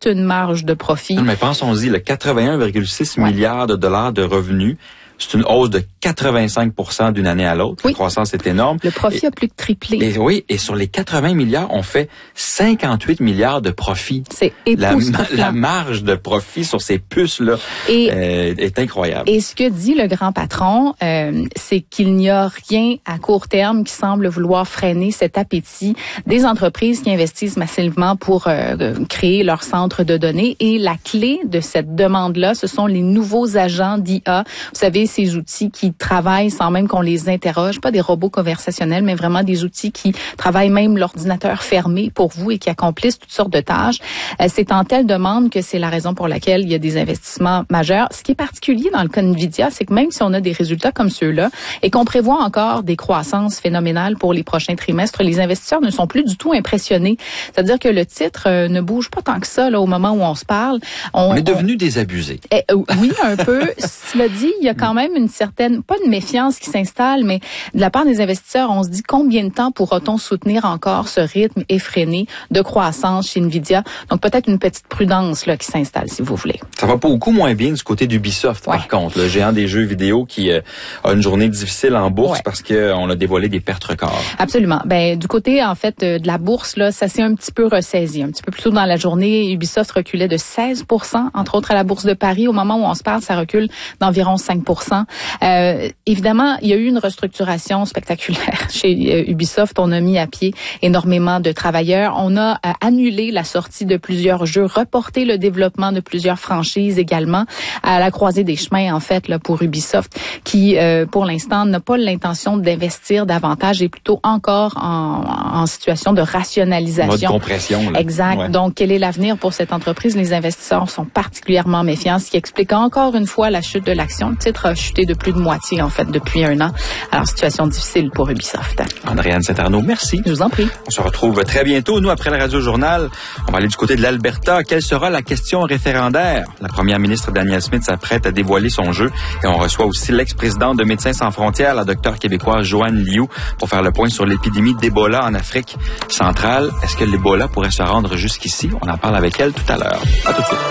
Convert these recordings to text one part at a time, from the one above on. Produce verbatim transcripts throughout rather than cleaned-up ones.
toute une marge de profit. Mais pensons-y, le quatre-vingt-un virgule six ouais. milliards de dollars de revenus, c'est une hausse de quatre-vingt-cinq pour cent d'une année à l'autre. Oui. La croissance est énorme. Le profit et, a plus que triplé. Et oui, et sur les quatre-vingts milliards, on fait cinquante-huit milliards de profit. C'est époustouflant. La, la marge de profit sur ces puces-là et, euh, est incroyable. Et ce que dit le grand patron, euh, c'est qu'il n'y a rien à court terme qui semble vouloir freiner cet appétit des entreprises qui investissent massivement pour euh, créer leur centre de données. Et la clé de cette demande-là, ce sont les nouveaux agents d'I A. Vous savez, ces outils qui travaillent sans même qu'on les interroge, pas des robots conversationnels, mais vraiment des outils qui travaillent même l'ordinateur fermé pour vous et qui accomplissent toutes sortes de tâches. Euh, c'est en telle demande que c'est la raison pour laquelle il y a des investissements majeurs. Ce qui est particulier dans le cas NVIDIA, c'est que même si on a des résultats comme ceux-là et qu'on prévoit encore des croissances phénoménales pour les prochains trimestres, les investisseurs ne sont plus du tout impressionnés. C'est-à-dire que le titre euh, ne bouge pas tant que ça là, au moment où on se parle. On, on est devenu on... désabusé. Eh, oui, un peu. Cela dit, il y a quand même une certaine, pas de méfiance qui s'installe, mais de la part des investisseurs, on se dit combien de temps pourra-t-on soutenir encore ce rythme effréné de croissance chez NVIDIA? Donc peut-être une petite prudence là qui s'installe, si vous voulez. Ça va beaucoup moins bien du côté d'Ubisoft, ouais. par contre, le géant des jeux vidéo qui euh, a une journée difficile en bourse ouais. parce qu'on a dévoilé des pertes records. Absolument. Ben du côté en fait de la bourse là, ça s'est un petit peu ressaisi. Un petit peu plus tôt dans la journée, Ubisoft reculait de seize pour cent, entre autres à la bourse de Paris. Au moment où on se parle, ça recule d'environ cinq pour cent. Euh, évidemment, il y a eu une restructuration spectaculaire chez euh, Ubisoft. On a mis à pied énormément de travailleurs. On a euh, annulé la sortie de plusieurs jeux, reporté le développement de plusieurs franchises également, à la croisée des chemins en fait là pour Ubisoft, qui euh, pour l'instant n'a pas l'intention d'investir davantage et plutôt encore en, en situation de rationalisation. Mode compression. Là. Exact. Ouais. Donc, quel est l'avenir pour cette entreprise? Les investisseurs sont particulièrement méfiants, ce qui explique encore une fois la chute de l'action. Le titre a chuté de plus de moitié, en fait, depuis un an. Alors, situation difficile pour Ubisoft. Andréane Saint-Arnaud, merci. Je vous en prie. On se retrouve très bientôt. Nous, après le Radio-Journal, on va aller du côté de l'Alberta. Quelle sera la question référendaire? La première ministre Danielle Smith s'apprête à dévoiler son jeu. Et on reçoit aussi l'ex-présidente de Médecins sans frontières, la docteure québécoise Joanne Liu, pour faire le point sur l'épidémie d'Ebola en Afrique centrale. Est-ce que l'Ebola pourrait se rendre jusqu'ici? On en parle avec elle tout à l'heure. À tout de suite.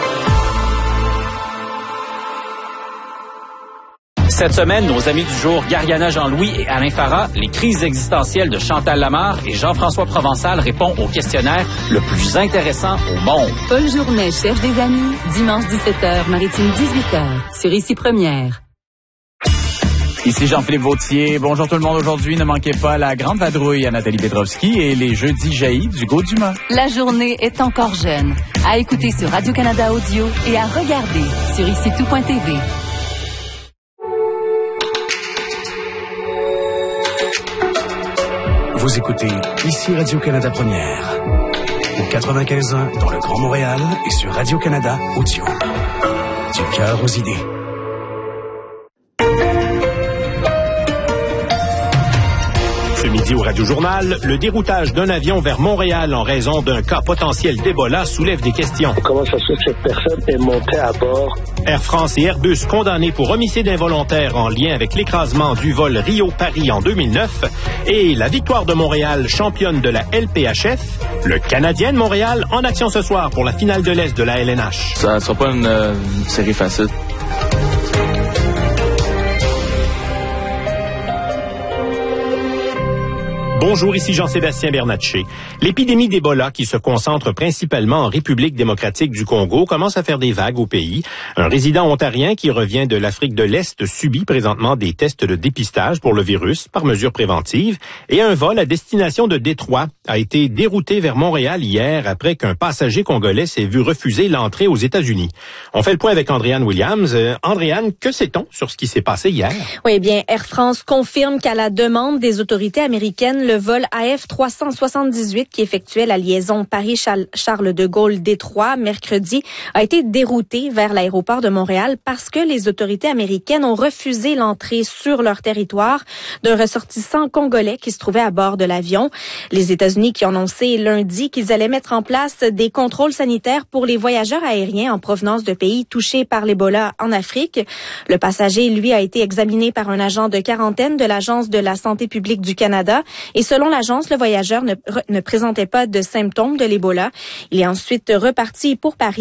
Cette semaine, nos amis du jour, Gariana Jean-Louis et Alain Farah, les crises existentielles de Chantal Lamarre et Jean-François Provençal répondent au questionnaire le plus intéressant au monde. Paul Journet cherche des amis, dimanche dix-sept heures, Maritime dix-huit heures, sur Ici Première. Ici Jean-Philippe Vautier. Bonjour tout le monde. Aujourd'hui, ne manquez pas la grande vadrouille à Nathalie Petrovski et les jeudis jaillis du Gaud-Dumas. La journée est encore jeune. À écouter sur Radio-Canada Audio et à regarder sur ici tout point t v. Vous écoutez Ici Radio-Canada Première. Au quatre-vingt-quinze ans dans le Grand Montréal et sur Radio-Canada Audio. Du cœur aux idées. Ce midi au Radio-Journal, le déroutage d'un avion vers Montréal en raison d'un cas potentiel d'Ebola soulève des questions. Comment ça se fait que cette personne est montée à bord? Air France et Airbus condamnés pour homicide involontaire en lien avec l'écrasement du vol Rio-Paris en deux mille neuf. Et la victoire de Montréal, championne de la L P H F. Le Canadien de Montréal en action ce soir pour la finale de l'Est de la L N H. Ça ne sera pas une, euh, une série facile. Bonjour, ici Jean-Sébastien Bernatchez. L'épidémie d'Ebola, qui se concentre principalement en République démocratique du Congo, commence à faire des vagues au pays. Un résident ontarien qui revient de l'Afrique de l'Est subit présentement des tests de dépistage pour le virus par mesure préventive. Et un vol à destination de Détroit a été dérouté vers Montréal hier après qu'un passager congolais s'est vu refuser l'entrée aux États-Unis. On fait le point avec Andréane Williams. Euh, Andréane, que sait-on sur ce qui s'est passé hier? Oui, bien, Air France confirme qu'à la demande des autorités américaines, le vol A F trois cent soixante-dix-huit qui effectuait la liaison Paris-Charles de Gaulle-Détroit mercredi a été dérouté vers l'aéroport de Montréal parce que les autorités américaines ont refusé l'entrée sur leur territoire d'un ressortissant congolais qui se trouvait à bord de l'avion. Les États-Unis qui ont annoncé lundi qu'ils allaient mettre en place des contrôles sanitaires pour les voyageurs aériens en provenance de pays touchés par l'Ebola en Afrique. Le passager, lui, a été examiné par un agent de quarantaine de l'Agence de la santé publique du Canada et selon l'agence, le voyageur ne, ne présentait pas de symptômes de l'Ebola. Il est ensuite reparti pour Paris.